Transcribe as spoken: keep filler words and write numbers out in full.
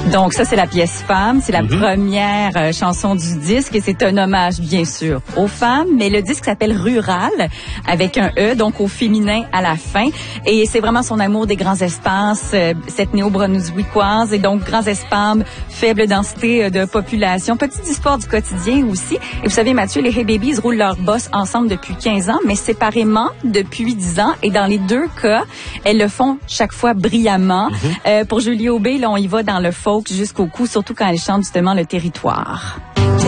Donc ça, c'est la pièce Femme. C'est la Mm-hmm. première euh, chanson du disque et c'est un hommage, bien sûr, aux femmes. Mais le disque s'appelle Rural, avec un E, donc au féminin à la fin. Et c'est vraiment son amour des grands espaces, euh, cette néo-brunswickoise, et donc grands espaces, faible densité euh, de population. Petite histoire du quotidien aussi. Et vous savez, Mathieu, les Hey Babies roulent leur boss ensemble depuis quinze ans, mais séparément depuis dix ans. Et dans les deux cas, elles le font chaque fois brillamment. Mm-hmm. Euh, pour Julie Aubé, là, on y va dans le folk jusqu'au cou, surtout quand elle chante justement le territoire.